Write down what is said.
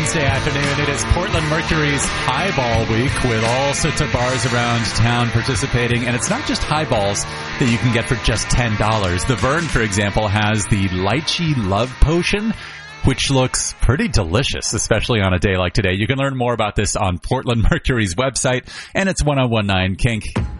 Wednesday afternoon. It is Portland Mercury's Highball Week with all sorts of bars around town participating. And it's not just highballs that you can get for just $10. The Vern, for example, has the Lychee Love Potion, which looks pretty delicious, especially on a day like today. You can learn more about this on Portland Mercury's website, and it's 1019 Kink.